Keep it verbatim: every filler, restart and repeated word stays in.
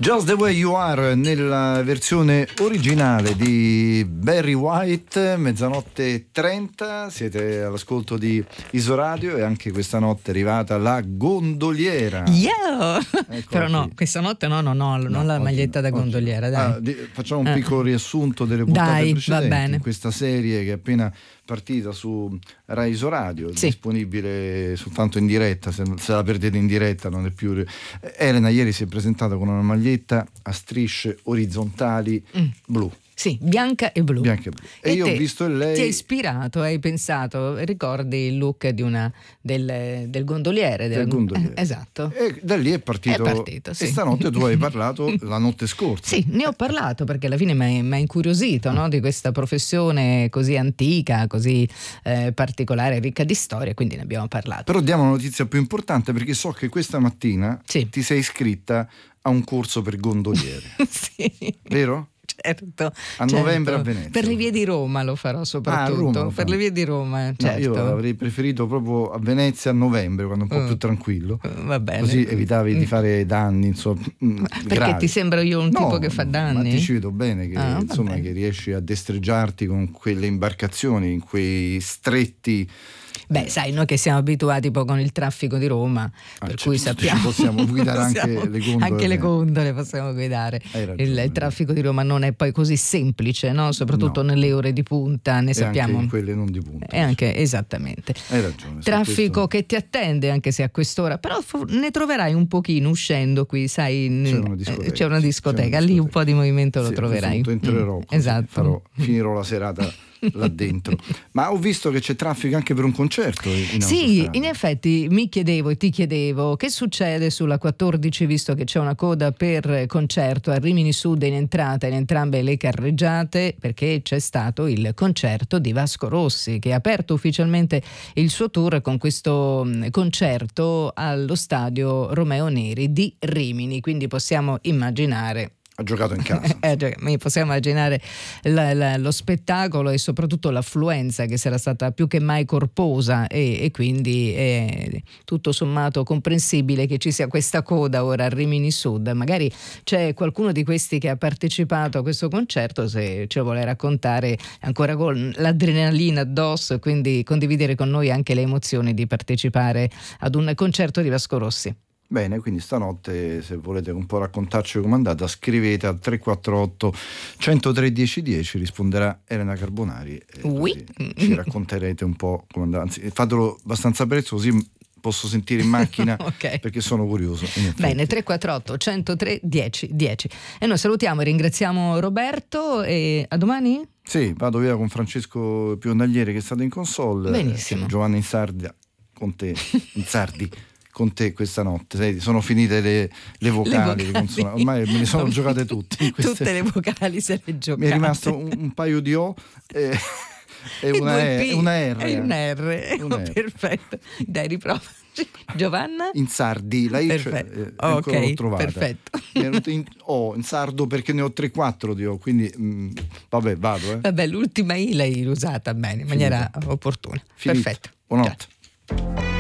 Just the Way You Are nella versione originale di Barry White, mezzanotte e trenta, siete all'ascolto di Isoradio e anche questa notte è arrivata la gondoliera. Yeah! Eccola Però no, qui. questa notte no, no, no, non la maglietta no, da gondoliera, no. dai. Ah, di, facciamo un Eh. piccolo riassunto delle puntate Dai, precedenti. va bene. Questa serie che è appena partita su Rai Isoradio, Sì. disponibile soltanto in diretta, se, se la perdete in diretta non è più. Eh, Elena ieri si è presentata con una maglietta a strisce orizzontali Mm. blu. Sì, bianca e blu. Bianca e blu. E, E io te ho visto lei. Ti hai ispirato, hai pensato, ricordi il look di una del, del gondoliere? Del gondoliere. Eh, esatto. E da lì è partito. È partito, sì. E stanotte tu hai parlato la notte scorsa. Sì, ne ho parlato perché alla fine mi ha incuriosito, no, di questa professione così antica, così eh, particolare, ricca di storia, quindi ne abbiamo parlato. Però diamo una notizia più importante, perché so che questa mattina Sì. ti sei iscritta a un corso per gondoliere. Sì. Vero? Certo, A certo. novembre a Venezia. Per le vie di Roma lo farò soprattutto. Ah, a Roma lo per fai. le vie di Roma, certo. No, io avrei preferito proprio a Venezia a novembre, quando è un po' Mm. più tranquillo. Va bene. Così evitavi di fare danni, insomma. mm, Perché gravi. ti sembra io un No, tipo che fa danni? Ma ti ci vedo bene che, Ah, va insomma, bene. che riesci a destreggiarti con quelle imbarcazioni, in quei stretti. Beh, sai, noi che siamo abituati un po' con il traffico di Roma, Ah, per cioè, cui ci sappiamo. possiamo guidare anche possiamo- le gondole. Anche le gondole possiamo guidare. Hai ragione. Il, il traffico di Roma non è poi così semplice, no? Soprattutto No. nelle ore di punta, ne E sappiamo. anche quelle non di punta. E anche, esattamente. Hai ragione. su Traffico questo che ti attende anche se a quest'ora, però fo- ne troverai un pochino uscendo qui, sai, in- C'è una eh, discoteca. c'è una discoteca, C'è una lì un discoteca. po' di movimento lo Sì, troverai. appunto, entrerò Mm, così, esatto. farò- finirò la serata là dentro. Ma ho visto che c'è traffico anche per un concerto in Sì, autostrada. in effetti mi chiedevo e ti chiedevo che succede sulla quattordici, visto che c'è una coda per concerto a Rimini Sud in entrata in entrambe le carreggiate, perché c'è stato il concerto di Vasco Rossi che ha aperto ufficialmente il suo tour con questo mh, concerto allo stadio Romeo Neri di Rimini, quindi possiamo immaginare. Ha giocato in casa. Eh, cioè, mi possiamo immaginare la- la- lo spettacolo e soprattutto l'affluenza che sarà stata più che mai corposa e, e quindi è tutto sommato comprensibile che ci sia questa coda ora a Rimini Sud. Magari c'è qualcuno di questi che ha partecipato a questo concerto, se ce lo vuole raccontare ancora con l'adrenalina addosso e quindi condividere con noi anche le emozioni di partecipare ad un concerto di Vasco Rossi. Bene, quindi stanotte, se volete un po' raccontarci com'è andata, scrivete al tre quattro otto, centotré, dieci dieci, risponderà Elena Carbonari e Oui. così ci racconterete un po' com'è andata. Anzi, fatelo abbastanza presto così posso sentire in macchina Ok. perché sono curioso. in effetti. Bene, tre quattro otto, centotré, dieci dieci. E noi salutiamo e ringraziamo Roberto e a domani? Sì, vado via con Francesco Piondaglieri che è stato in console. Benissimo. Eh, Giovanni Insardia con te, Insardi con te questa notte. Sai, sono finite le, le vocali, le vocali. consonanti. Ormai me le sono giocate tutte. in queste- Tutte le vocali se le giocate. Mi è rimasto un, un paio di O e, e E una, due e, P una R. e una R. Una R. Perfetto. Dai, riprovaci. Giovanna? In sardi, la I c'è, Perfetto. eh, Oh, ancora ok, l'ho trovata. perfetto. Mi è venuto in, oh, in sardo perché ne ho tre quattro di O, quindi mm, vabbè, vado. Eh. Vabbè, l'ultima I l'hai usata bene, in maniera opportuna. Finito. Perfetto. Buonanotte. Ciao.